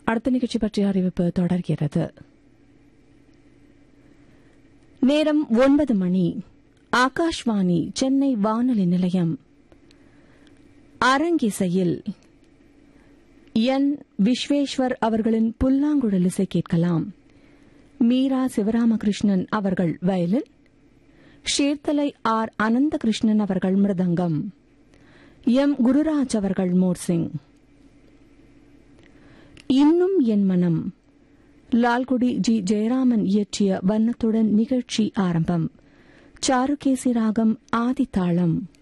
அடுத்த நிகழ்ச்சி பற்றிய அறிவிப்பு தொடர்கிறது. நேரம் 9 மணி. ஆகாஷ்வாணி சென்னை வானொலி நிலையம். அரங்கிசையில் என் விஸ்வேஸ்வர் அவர்களின் புல்லாங்குழல் இசை கேட்கலாம். மீரா சிவராமகிருஷ்ணன் அவர்கள் வயலின், ஷேர்தலை ஆர் அனந்தகிருஷ்ணன் அவர்கள் மிருதங்கம், எம் குருராஜ் அவர்கள் மோர்சிங். இன்னும் என் மனம் லால்குடி ஜி ஜெயராமன் இயற்றிய வண்ணத்துடன் நிகழ்ச்சி ஆரம்பம். சாருகேசி ராகம் ஆதித்தாளம்.